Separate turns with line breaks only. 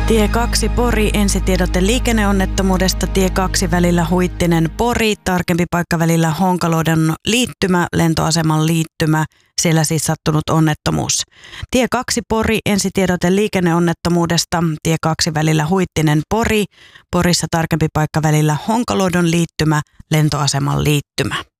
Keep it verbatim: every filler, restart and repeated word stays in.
Tie kaksi Pori, ensitiedote liikenneonnettomuudesta. Tie kaksi välillä Huittinen Pori, tarkempi paikka välillä Honkalodon liittymä, lentoaseman liittymä. Siellä siis sattunut onnettomuus. Tie kaksi Pori, ensitiedote liikenneonnettomuudesta. Tie kaksi välillä Huittinen Pori, Porissa tarkempi paikka välillä Honkalodon liittymä, lentoaseman liittymä.